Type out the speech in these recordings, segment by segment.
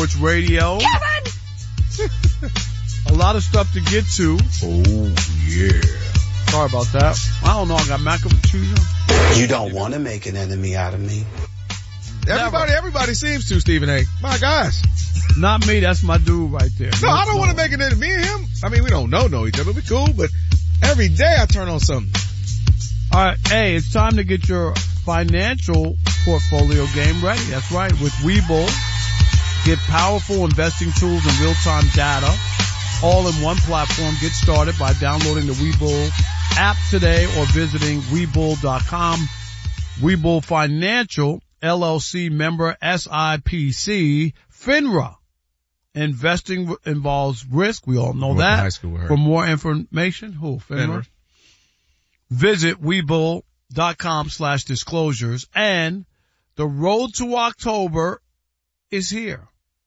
Sports Radio. Kevin! A lot of stuff to get to. Oh, yeah. Sorry about that. I don't know. I got mac and cheese. You don't want to make an enemy out of me. Everybody seems to, Stephen A. My gosh. Not me. That's my dude right there. No, I don't want to make an enemy. Me and him, I mean, we don't know each other. We cool, but every day I turn on something. All right. Hey, it's time to get your financial portfolio game ready. That's right. With Webull, get powerful investing tools and real-time data all in one platform. Get started by downloading the Webull app today or visiting Webull.com. Webull Financial, LLC member SIPC, FINRA. Investing involves risk. We all know that. High school with her. For more information, FINRA. Visit Webull.com/disclosures. And the road to October is here.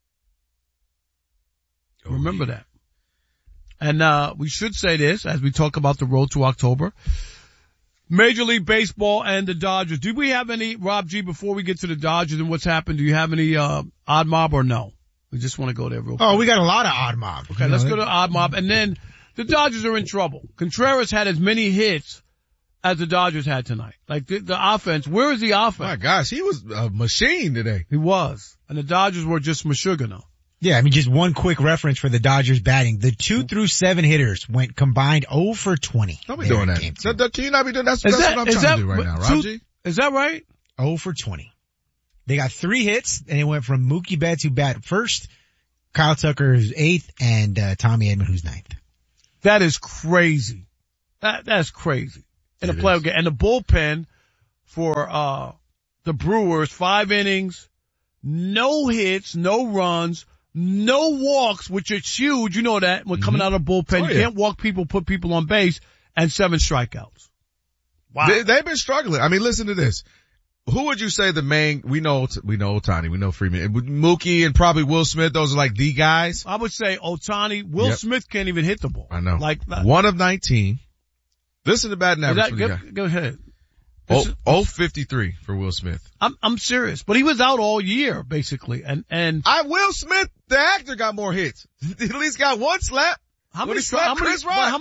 Remember that. And we should say this as we talk about the road to October. Major League Baseball and the Dodgers. Do we have any, Rob G, before we get to the Dodgers and what's happened, do you have any odd mob or no? We just want to go there real quick. Oh, we got a lot of odd mob. Okay, let's go to odd mob. And then the Dodgers are in trouble. Contreras had as many hits as the Dodgers had tonight. Like the offense, where is the offense? My gosh, he was a machine today. He was. And the Dodgers were just Meshuggah. Yeah, I mean, just one quick reference for the Dodgers batting. The 2 through 7 hitters went combined 0 for 20. Don't be doing that. Can you not be doing that? That's what I'm trying to do right now, Raji. Is that right? 0 for 20. They got 3 hits, and it went from Mookie Betts, who bat first, Kyle Tucker, who's 8th, and Tommy Edman, who's 9th. That is crazy. That's crazy. In a playoff game. And the bullpen for the Brewers, 5 innings, no hits, no runs, no walks, which is huge. You know that when coming out of the bullpen. You can't walk people, put people on base, and 7 strikeouts. Wow. They've been struggling. I mean, listen to this. Who would you say the main, we know Ohtani, we know Freeman, Mookie and probably Will Smith, those are like the guys? I would say Ohtani. Will Smith can't even hit the ball. I know. Like 1 of 19. Listen to batting average for the guy. Go ahead. 0.53 for Will Smith. I'm serious, but he was out all year basically, and Will Smith, the actor, got more hits. At least got 1 slap. How many strikeouts?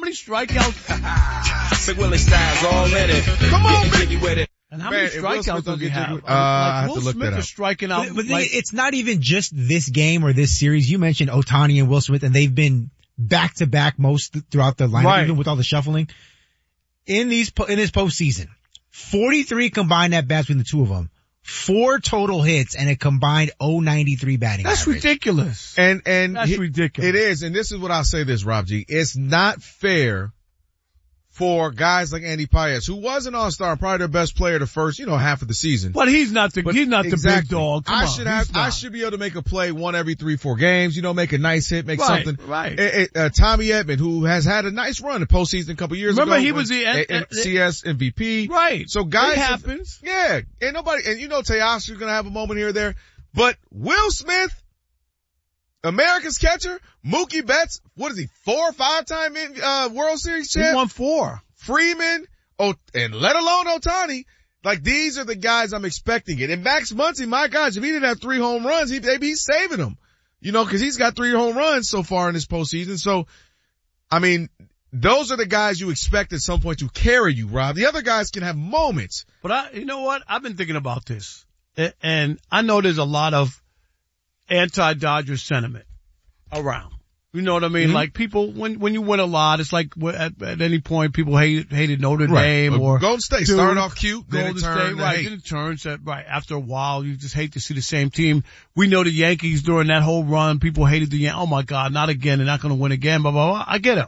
Sick Willie Styles already. Come on, man. And how many strikeouts does he have? Will Smith is striking out. But it's not even just this game or this series. You mentioned Ohtani and Will Smith, and they've been back to back most throughout the lineup, even with all the shuffling. In this postseason, 43 combined at bats between the two of them, 4 total hits, and a combined 0.93 batting average. That's ridiculous. And that's ridiculous. It is, and this is what I'll say this, Rob G. It's not fair for guys like Andy Paez, who was an all-star, probably their best player the first, half of the season. But he's not the big dog. I should be able to make a play 1 every 3-4 games, make a nice hit, something. Right. Tommy Edman, who has had a nice run in postseason a couple years ago. Remember, he was the CS MVP. Right. So guys, it happens. Yeah. Ain't nobody, and Teoscar's gonna have a moment here or there. But Will Smith, America's catcher, Mookie Betts, what is he, 4 or 5-time World Series champ? He won 4. Freeman, and let alone Ohtani. Like, these are the guys I'm expecting it. And Max Muncy, my gosh, if he didn't have 3 home runs, he's saving them. Cause he's got 3 home runs so far in this postseason. So, I mean, those are the guys you expect at some point to carry you, Rob. The other guys can have moments. But you know what? I've been thinking about this. And I know there's a lot of anti-Dodgers sentiment around. You know what I mean? Mm-hmm. Like people, when you win a lot, it's like at any point people hated Notre Dame or Golden State. Started off cute, then it turned right. Then it turns right after a while you just hate to see the same team. We know the Yankees during that whole run, people hated the Yankees. Oh my God, not again. They're not going to win again. Blah blah blah. I get it.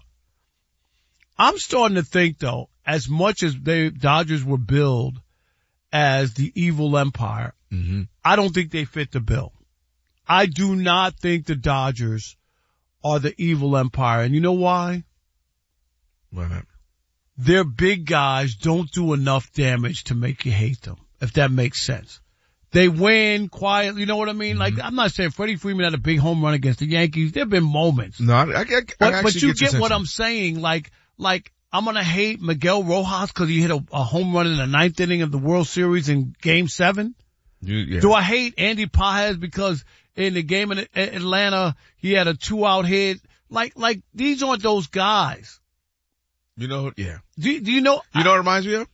I'm starting to think though, as much as Dodgers were billed as the evil empire, I don't think they fit the bill. I do not think the Dodgers are the evil empire. And you know why? Why not? Their big guys don't do enough damage to make you hate them, if that makes sense. They win quietly, you know what I mean? Like, I'm not saying Freddie Freeman had a big home run against the Yankees. There have been moments. No, but you get what I'm saying. Like, I'm gonna hate Miguel Rojas because he hit a home run in the 9th inning of the World Series in Game 7. Yeah. Do I hate Andy Paez because in the game in Atlanta, he had a 2-out hit. Like these aren't those guys. You know, yeah. Do you know? You know what it reminds me of?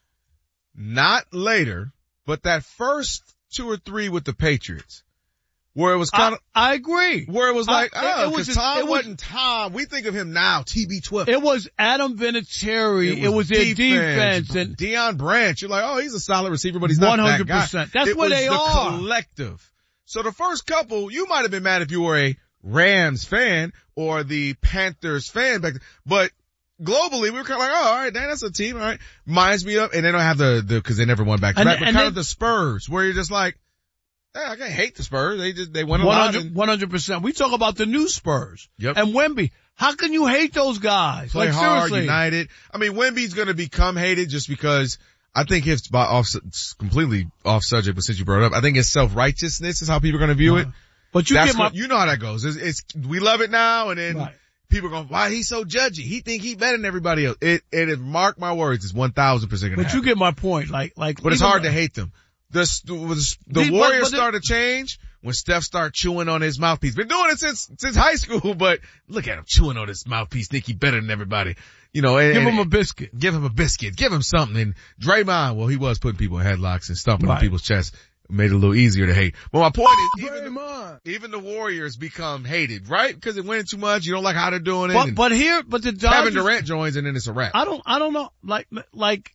Not later, but that first 2 or 3 with the Patriots. Where it was kind of, I agree. Where it was like, Tom it wasn't Tom. We think of him now, TB12. It was Adam Vinatieri. It was their defense. And Deion Branch. You're like, oh, he's a solid receiver, but he's not 100%. That guy. That's what they are. It was the collective. So the first couple, you might have been mad if you were a Rams fan or the Panthers fan back then. But globally, we were kind of like, oh, all right, that's a team, all right. Reminds me of, and they don't have cause they never won back to back, but kind of the Spurs, where you're just like, I can't hate the Spurs. They won a lot. 100%. We talk about the new Spurs. Yep. And Wemby. How can you hate those guys? Play hard, united. I mean, Wemby's gonna become hated just because I think it's completely off subject, but since you brought it up, I think it's self-righteousness is how people are gonna view it. But you know how that goes. We love it now, and then people are going, why he's so judgy? He think he better than everybody else. It is, mark my words, it's 1,000% gonna happen. But you get my point. But it's hard to hate them. The Warriors started to change when Steph started chewing on his mouthpiece. Been doing it since high school, but look at him chewing on his mouthpiece. Think he better than everybody. You know, give him a biscuit. Give him a biscuit. Give him something. And Draymond, well, he was putting people in headlocks and stomping on people's chests. Made it a little easier to hate. But my point is, even the Warriors become hated, right? Because it went too much. You don't like how they're doing it. But the Dodgers, Kevin Durant joins and then it's a wrap. I don't know. Like,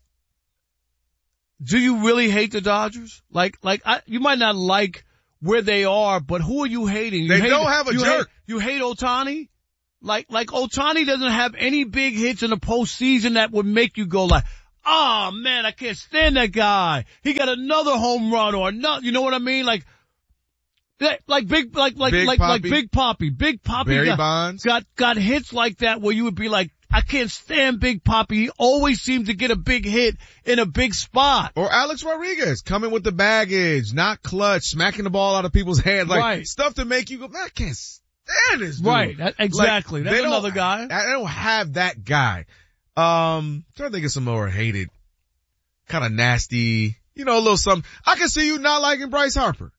do you really hate the Dodgers? You might not like where they are, but who are you hating? They don't have a jerk. You hate Ohtani? Like Ohtani doesn't have any big hits in the postseason that would make you go like, oh man, I can't stand that guy. He got another home run or not. You know what I mean? Like Big Papi. Barry Bonds got hits like that where you would be like, I can't stand Big Papi. He always seems to get a big hit in a big spot. Or Alex Rodriguez coming with the baggage, not clutch, smacking the ball out of people's hands, stuff to make you go, man, I can't stand this dude. Right, exactly. That's another guy. I don't have that guy. Trying to think of some more hated, kind of nasty, a little something. I can see you not liking Bryce Harper.